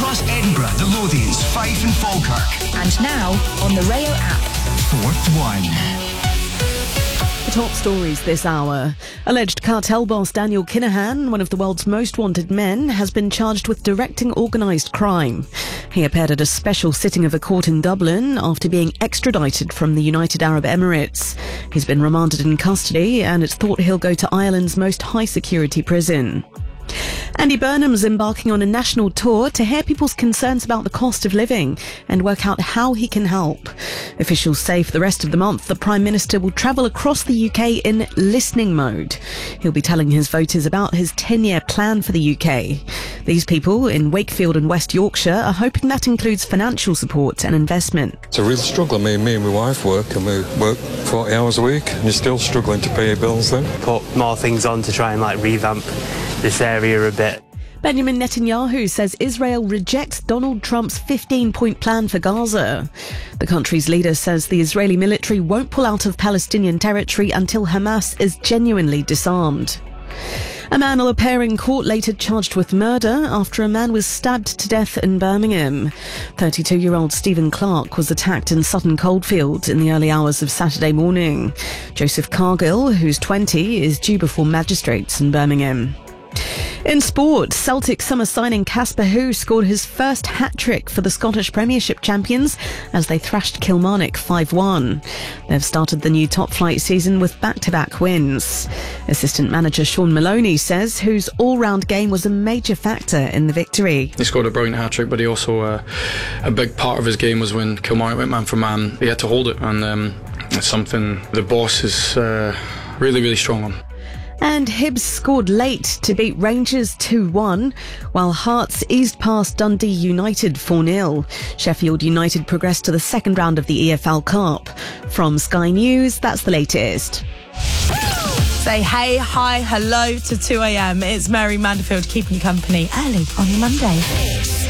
across Edinburgh, the Lothians, Fife and Falkirk. And now on the Rayo app. Fourth One. Top stories this hour. Alleged cartel boss Daniel Kinahan, one of the world's most wanted men, has been charged with directing organised crime. He appeared at a special sitting of a court in Dublin after being extradited from the United Arab Emirates. He's been remanded in custody and it's thought he'll go to Ireland's most high-security prison. Andy Burnham's embarking on a national tour to hear people's concerns about the cost of living and work out how he can help. Officials say for the rest of the month, the Prime Minister will travel across the UK in listening mode. He'll be telling his voters about his 10-year plan for the UK. These people in Wakefield and West Yorkshire are hoping that includes financial support and investment. It's a real struggle. Me and my wife work, and we work 40 hours a week, and you're still struggling to pay your bills then. Put more things on to try and revamp this area a bit. Benjamin Netanyahu says Israel rejects Donald Trump's 15-point plan for Gaza. The country's leader says the Israeli military won't pull out of Palestinian territory until Hamas is genuinely disarmed. A man will appear in court later charged with murder after a man was stabbed to death in Birmingham. 32-year-old Stephen Clark was attacked in Sutton Coldfield in the early hours of Saturday morning. Joseph Cargill, who's 20, is due before magistrates in Birmingham. In sport, Celtic summer signing Casper Hu scored his first hat-trick for the Scottish Premiership champions as they thrashed Kilmarnock 5-1. They've started the new top-flight season with back-to-back wins. Assistant manager Sean Maloney says Hu's all-round game was a major factor in the victory. He scored a brilliant hat-trick, but he also, a big part of his game was when Kilmarnock went man for man. He had to hold it, and it's something the boss is really, really strong on. And Hibs scored late to beat Rangers 2-1, while Hearts eased past Dundee United 4-0. Sheffield United progressed to the second round of the EFL Cup. From Sky News, that's the latest. Say hey, hi, hello to 2am. It's Mary Manderfield keeping you company early on your Monday.